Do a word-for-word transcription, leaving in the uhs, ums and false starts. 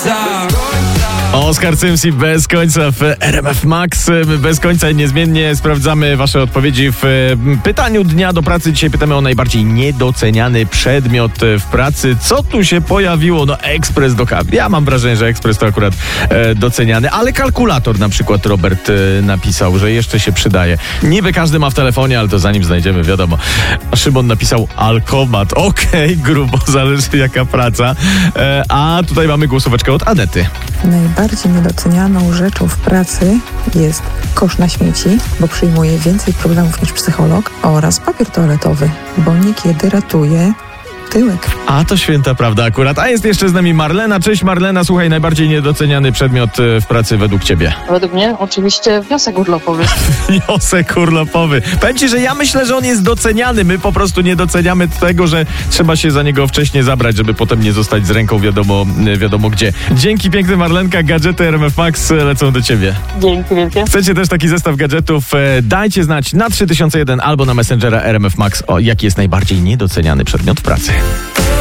końca. Oskar Cymsi bez końca w R M F Max. Bez końca i niezmiennie sprawdzamy wasze odpowiedzi w pytaniu dnia do pracy. Dzisiaj pytamy o najbardziej niedoceniany przedmiot w pracy. Co tu się pojawiło? No ekspres do kawy. Ja mam wrażenie, że ekspres to akurat e, doceniany, ale kalkulator na przykład Robert e, napisał, że jeszcze się przydaje. Niby każdy ma w telefonie, ale to zanim znajdziemy, wiadomo. A Szymon napisał alkomat. Okej, okay, grubo, zależy jaka praca. E, a tutaj mamy głosóweczkę od Anety. Najbardziej niedocenianą rzeczą w pracy jest kosz na śmieci, bo przyjmuje więcej problemów niż psycholog, oraz papier toaletowy, bo niekiedy ratuje tyłek. A to święta prawda akurat. A jest jeszcze z nami Marlena. Cześć Marlena, słuchaj, najbardziej niedoceniany przedmiot w pracy według ciebie? Według mnie oczywiście wniosek urlopowy. Wniosek urlopowy. Powiem ci, że ja myślę, że on jest doceniany. My po prostu nie doceniamy tego, że trzeba się za niego wcześniej zabrać, żeby potem nie zostać z ręką wiadomo, wiadomo gdzie. Dzięki piękny Marlenka, gadżety R M F Max lecą do ciebie. Dzięki wielkie. Chcecie też taki zestaw gadżetów? Dajcie znać na trzy tysiące jeden albo na Messengera R M F Max, o jaki jest najbardziej niedoceniany przedmiot w pracy.